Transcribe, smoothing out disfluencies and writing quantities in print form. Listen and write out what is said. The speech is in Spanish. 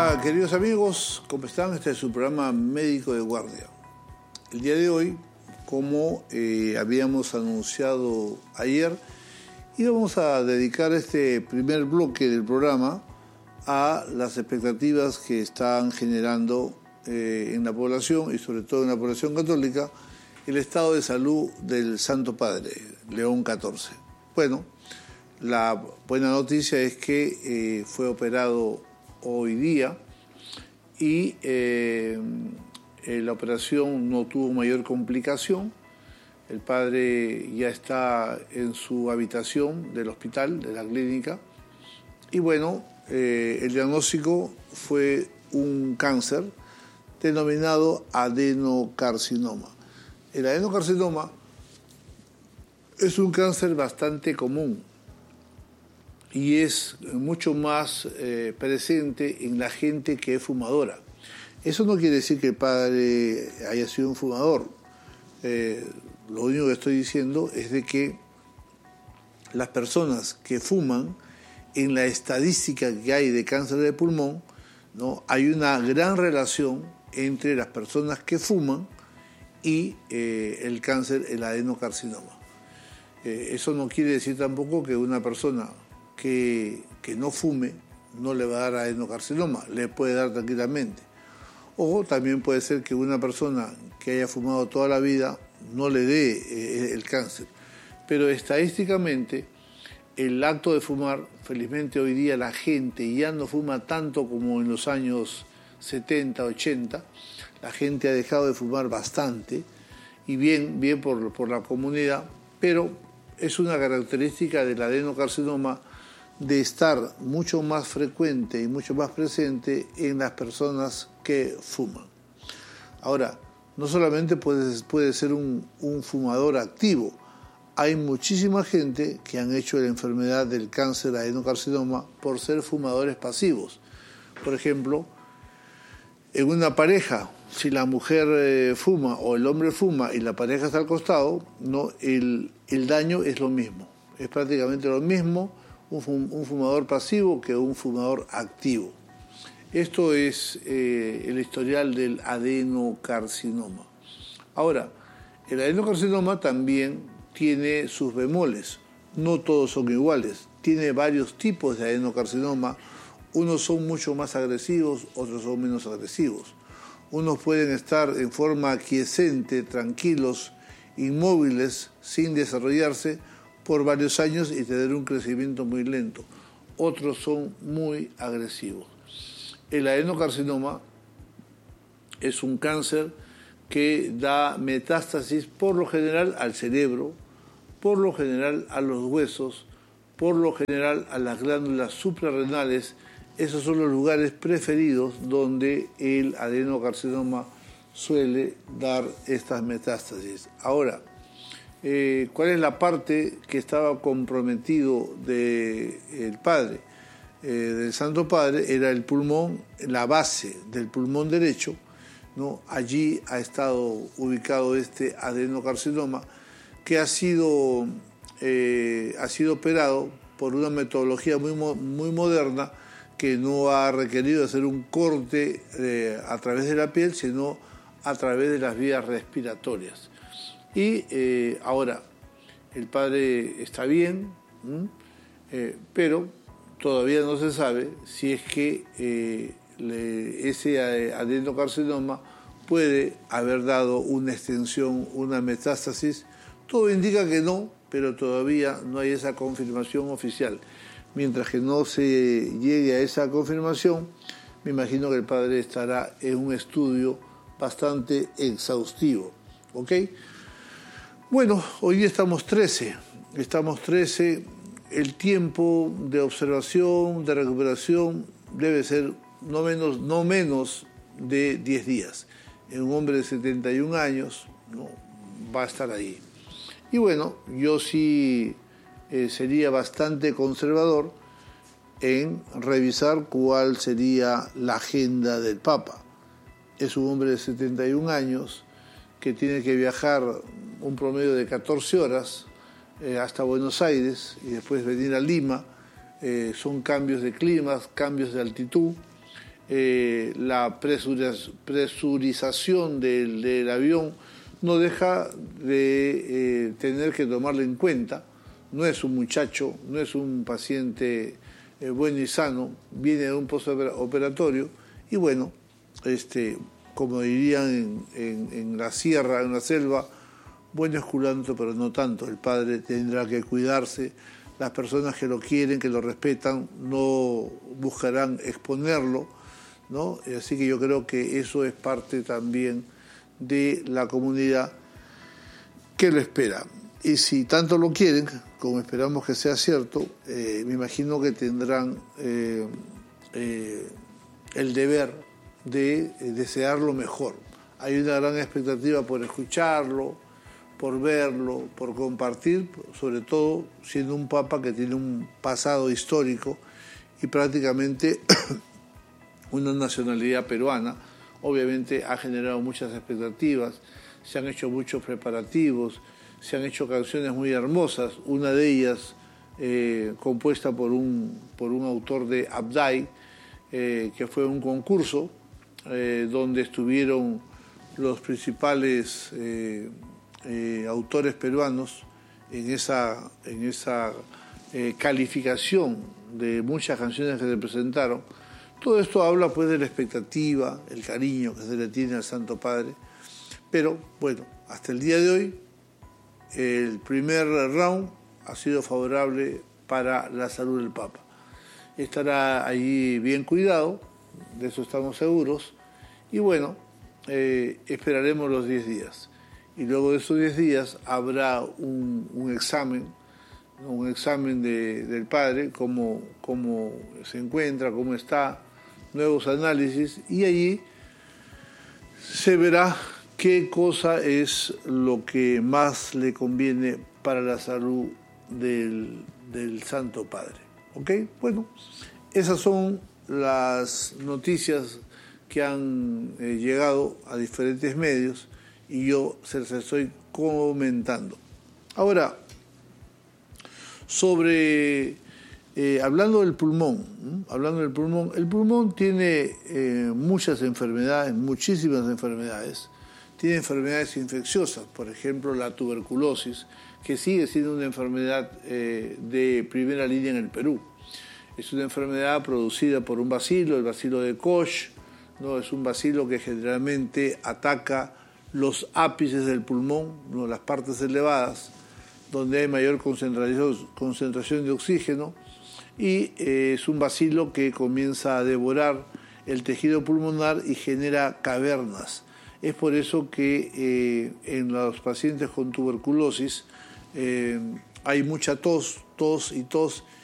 Hola queridos amigos, ¿cómo están? Este es su programa Médico de Guardia. El día de hoy, como habíamos anunciado ayer, íbamos a dedicar este primer bloque del programa a las expectativas que están generando en la población y sobre todo en la población católica el estado de salud del Santo Padre, León XIV. Bueno, la buena noticia es que fue operado hoy día y la operación no tuvo mayor complicación. El padre ya está en su habitación del hospital, de la clínica, y bueno, el diagnóstico fue un cáncer denominado adenocarcinoma. El adenocarcinoma es un cáncer bastante común y es mucho más presente en la gente que es fumadora. Eso no quiere decir que el padre haya sido un fumador. Lo único que estoy diciendo es de que las personas que fuman, en la estadística que hay de cáncer de pulmón, ¿no?, hay una gran relación entre las personas que fuman y el cáncer, el adenocarcinoma. Eso no quiere decir tampoco que una persona que no fume no le va a dar adenocarcinoma, le puede dar tranquilamente. O también puede ser que una persona que haya fumado toda la vida no le dé el cáncer. Pero estadísticamente, el acto de fumar, felizmente hoy día la gente ya no fuma tanto como en los años 70, 80, la gente ha dejado de fumar bastante, y bien por la comunidad, pero es una característica del adenocarcinoma de estar mucho más frecuente y mucho más presente en las personas que fuman. Ahora, no solamente puede ser un fumador activo, hay muchísima gente que han hecho la enfermedad del cáncer adenocarcinoma por ser fumadores pasivos. Por ejemplo, en una pareja, si la mujer fuma o el hombre fuma y la pareja está al costado, no, el daño es lo mismo, es prácticamente lo mismo un fumador pasivo que un fumador activo. Esto es el historial del adenocarcinoma. Ahora, el adenocarcinoma también tiene sus bemoles, no todos son iguales, tiene varios tipos de adenocarcinoma, unos son mucho más agresivos, otros son menos agresivos. Unos pueden estar en forma aquiescente, tranquilos, inmóviles, sin desarrollarse por varios años y tener un crecimiento muy lento. Otros son muy agresivos. El adenocarcinoma es un cáncer que da metástasis por lo general al cerebro, por lo general a los huesos, por lo general a las glándulas suprarrenales. Esos son los lugares preferidos donde el adenocarcinoma suele dar estas metástasis. Ahora, ¿cuál es la parte que estaba comprometido del padre? Del Santo Padre era el pulmón, la base del pulmón derecho, ¿no? Allí ha estado ubicado este adenocarcinoma que ha sido operado por una metodología muy moderna que no ha requerido hacer un corte a través de la piel, sino a través de las vías respiratorias. Y ahora el padre está bien, pero todavía no se sabe si es que ese adenocarcinoma puede haber dado una extensión, una metástasis. Todo indica que no, pero todavía no hay esa confirmación oficial. Mientras que no se llegue a esa confirmación, me imagino que el padre estará en un estudio bastante exhaustivo. ¿Ok? Bueno, hoy día estamos 13. El tiempo de observación, de recuperación, debe ser no menos de 10 días. En un hombre de 71 años, no, va a estar ahí. Y bueno, yo sí sería bastante conservador en revisar cuál sería la agenda del Papa. Es un hombre de 71 años que tiene que viajar un promedio de 14 horas hasta Buenos Aires y después venir a Lima. Son cambios de clima, cambios de altitud. la presurización del avión no deja de tener que tomarlo en cuenta. No es un muchacho, no es un paciente bueno y sano, viene de un postoperatorio y bueno, como dirían en la sierra, en la selva, bueno es culanto, pero no tanto. El padre tendrá que cuidarse. Las personas que lo quieren, que lo respetan, no buscarán exponerlo, ¿no? Así que yo creo que eso es parte también de la comunidad que lo espera. Y si tanto lo quieren, como esperamos que sea cierto, me imagino que tendrán el deber de desear lo mejor. Hay una gran expectativa por escucharlo, por verlo, por compartir, sobre todo siendo un papa que tiene un pasado histórico y prácticamente una nacionalidad peruana. Obviamente ha generado muchas expectativas, se han hecho muchos preparativos, se han hecho canciones muy hermosas, una de ellas compuesta por un autor de Abdai, que fue un concurso donde estuvieron los principales autores peruanos en esa calificación de muchas canciones que se presentaron. Todo esto habla pues de la expectativa, el cariño que se le tiene al Santo Padre, pero bueno, hasta el día de hoy el primer round ha sido favorable para la salud del Papa. Estará allí bien cuidado, de eso estamos seguros, y bueno, esperaremos los 10 días. Y luego de esos 10 días habrá un examen del padre, cómo se encuentra, cómo está, nuevos análisis, y allí se verá qué cosa es lo que más le conviene para la salud del Santo Padre. ¿Ok? Bueno, esas son las noticias que han llegado a diferentes medios y yo se las estoy comentando. Ahora, hablando del pulmón, el pulmón tiene muchas enfermedades, muchísimas enfermedades. Tiene enfermedades infecciosas, por ejemplo la tuberculosis, que sigue siendo una enfermedad de primera línea en el Perú. Es una enfermedad producida por un bacilo, el bacilo de Koch, ¿no? Es un bacilo que generalmente ataca los ápices del pulmón, ¿no? Las partes elevadas, donde hay mayor concentración de oxígeno, y es un bacilo que comienza a devorar el tejido pulmonar y genera cavernas. Es por eso que en los pacientes con tuberculosis hay mucha tos,